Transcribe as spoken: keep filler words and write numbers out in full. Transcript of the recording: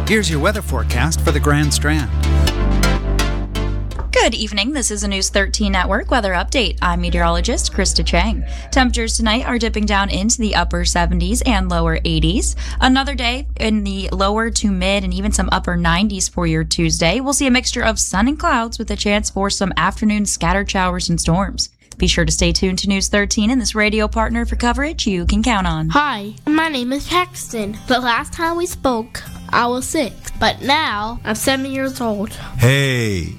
Here's your weather forecast for the Grand Strand. Good evening. This is a News thirteen Network weather update. I'm meteorologist Krista Chang. Temperatures tonight are dipping down into the upper seventies and lower eighties. Another day in the lower to mid and even some upper nineties for your Tuesday. We'll see a mixture of sun and clouds with a chance for some afternoon scattered showers and storms. Be sure to stay tuned to News thirteen and this radio partner for coverage you can count on. Hi, my name is Paxton. The last time we spoke, I was six, but now I'm seven years old. Hey,